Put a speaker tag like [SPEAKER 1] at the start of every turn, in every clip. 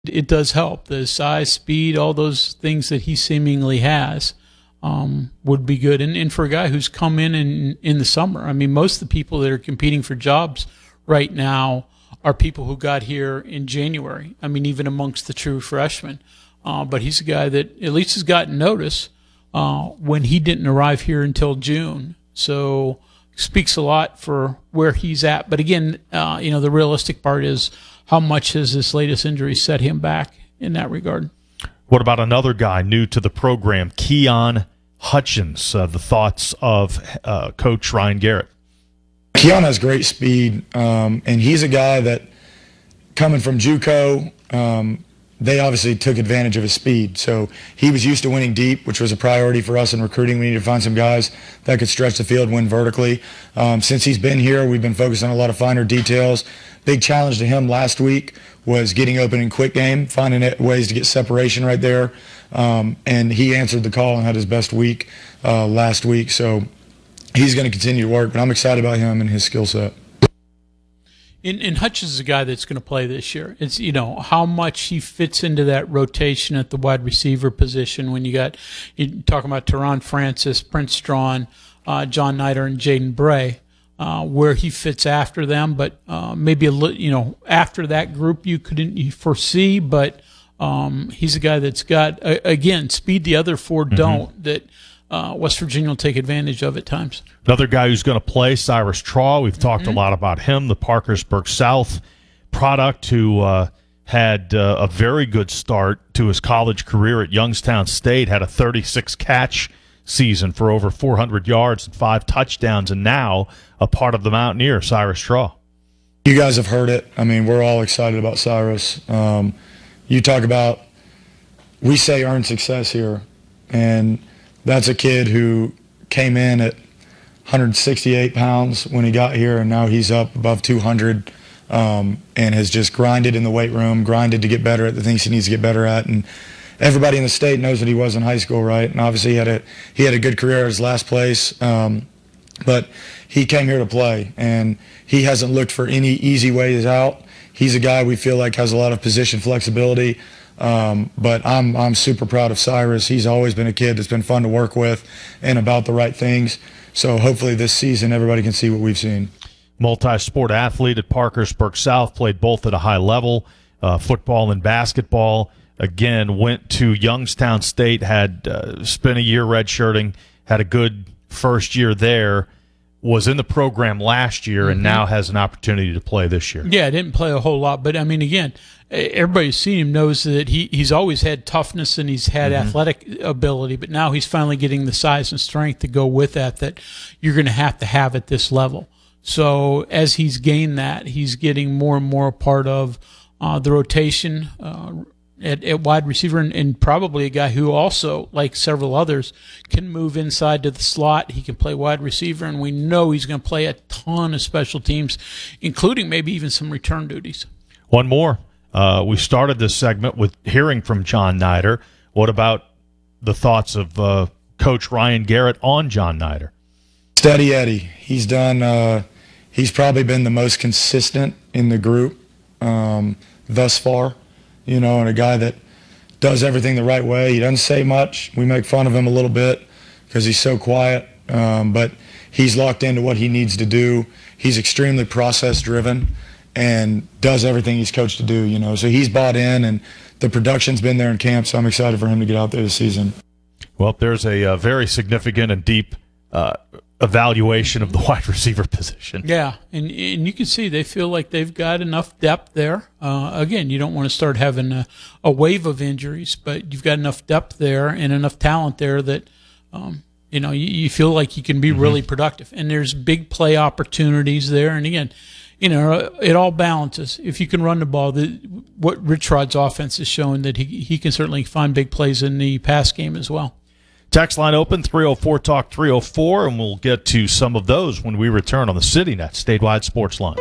[SPEAKER 1] it does help. The size, speed, all those things that he seemingly has would be good. And for a guy who's come in the summer, I mean, most of the people that are competing for jobs right now are people who got here in January. I mean, even amongst the true freshmen. But he's a guy that at least has gotten notice when he didn't arrive here until June. So speaks a lot for where he's at. But again, the realistic part is how much has this latest injury set him back in that regard.
[SPEAKER 2] What about another guy new to the program, Keon Hutchins? The thoughts of Coach Ryan Garrett.
[SPEAKER 3] Keon has great speed, and he's a guy that, coming from JUCO, they obviously took advantage of his speed. So he was used to winning deep, which was a priority for us in recruiting. We needed to find some guys that could stretch the field, win vertically. Since he's been here, we've been focused on a lot of finer details. Big challenge to him last week was getting open in quick game, finding ways to get separation right there. And he answered the call and had his best week last week. So he's going to continue to work, but I'm excited about him and his skill set.
[SPEAKER 1] And Hutchins is a guy that's going to play this year. It's, how much he fits into that rotation at the wide receiver position when you're talking about Teron Francis, Prince Strawn, John Nider, and Jaden Bray, where he fits after them. But maybe after that group you couldn't foresee. But he's a guy that's got, again, speed the other four don't, that West Virginia will take advantage of at times.
[SPEAKER 2] Another guy who's going to play, Cyrus Traw. We've talked a lot about him, the Parkersburg South product who had a very good start to his college career at Youngstown State, had a 36-catch season for over 400 yards and 5 touchdowns, and now a part of the Mountaineer, Cyrus Traw.
[SPEAKER 3] You guys have heard it. I mean, we're all excited about Cyrus. You talk about, we say earned success here, and that's a kid who came in at 168 pounds when he got here, and now he's up above 200 and has just grinded in the weight room, grinded to get better at the things he needs to get better at. And everybody in the state knows what he was in high school, right? And obviously he had a good career at his last place, but he came here to play, and he hasn't looked for any easy ways out. He's a guy we feel like has a lot of position flexibility. But I'm super proud of Cyrus. He's always been a kid that's been fun to work with and about the right things. So hopefully this season everybody can see what we've seen.
[SPEAKER 2] Multi-sport athlete at Parkersburg South, played both at a high level, football and basketball. Again, went to Youngstown State, had spent a year redshirting, had a good first year there, was in the program last year, and now has an opportunity to play this year.
[SPEAKER 1] Yeah, didn't play a whole lot, but I mean, again, everybody who's seen him knows that he's always had toughness and he's had athletic ability, but now he's finally getting the size and strength to go with that you're going to have at this level. So as he's gained that, he's getting more and more a part of the rotation at wide receiver, and probably a guy who also, like several others, can move inside to the slot. He can play wide receiver, and we know he's going to play a ton of special teams, including maybe even some return duties.
[SPEAKER 2] One more. We started this segment with hearing from John Nider. What about the thoughts of Coach Ryan Garrett on John Nider?
[SPEAKER 3] Steady Eddie. He's done. He's probably been the most consistent in the group thus far. And a guy that does everything the right way. He doesn't say much. We make fun of him a little bit because he's so quiet, but he's locked into what he needs to do. He's extremely process-driven and does everything he's coached to do, So he's bought in, and the production's been there in camp, so I'm excited for him to get out there this season.
[SPEAKER 2] Well, there's a very significant and deep evaluation of the wide receiver position.
[SPEAKER 1] Yeah, and you can see they feel like they've got enough depth there. Again, you don't want to start having a wave of injuries, but you've got enough depth there and enough talent there that you feel like you can be really productive. And there's big play opportunities there. And again, it all balances. If you can run the ball, what Rich Rod's offense has shown that he can certainly find big plays in the pass game as well.
[SPEAKER 2] Text line open, 304-TALK-304, and we'll get to some of those when we return on the CityNet Statewide Sports Line.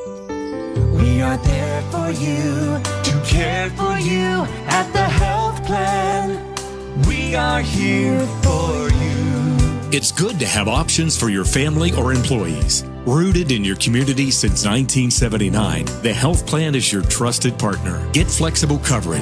[SPEAKER 4] We are there for you, to care for you at the health plan. We are here for you.
[SPEAKER 5] It's good to have options for your family or employees. Rooted in your community since 1979, the health plan is your trusted partner. Get flexible coverage